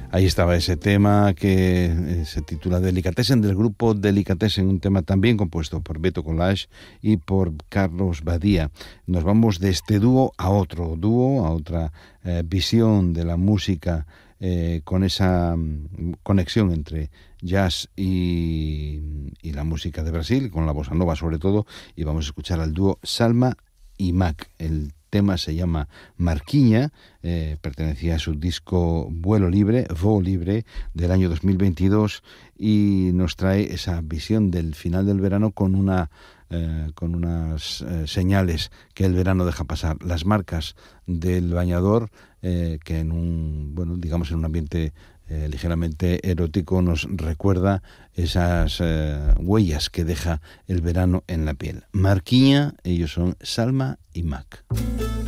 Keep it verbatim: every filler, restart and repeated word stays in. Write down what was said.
Ahí estaba ese tema que eh, se titula Delicatessen, del grupo Delicatessen, un tema también compuesto por Beto Collage y por Carlos Badía. Nos vamos de este dúo a otro dúo, a otra eh, visión de la música, eh, con esa mm, conexión entre jazz y, y la música de Brasil, con la bossa nova sobre todo, y vamos a escuchar al dúo Salma y Mac. El tema se llama Marquinha, eh, pertenecía a su disco Vuelo Libre, Voo Libre, del año dos mil veintidós, y nos trae esa visión del final del verano con una eh, con unas eh, señales que el verano deja pasar, las marcas del bañador, eh, que en un, bueno, digamos en un ambiente Eh, ligeramente erótico nos recuerda esas eh, huellas que deja el verano en la piel. Marquinha, ellos son Salma y Mac.